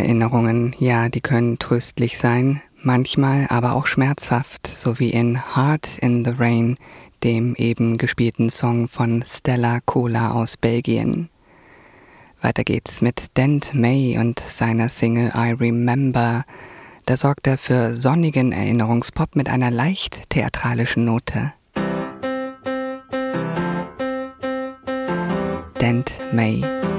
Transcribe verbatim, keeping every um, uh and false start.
Erinnerungen, ja, die können tröstlich sein, manchmal aber auch schmerzhaft, so wie in Heart in the Rain, dem eben gespielten Song von Stella Cola aus Belgien. Weiter geht's mit Dent May und seiner Single I Remember. Da sorgt er für sonnigen Erinnerungspop mit einer leicht theatralischen Note. Dent May.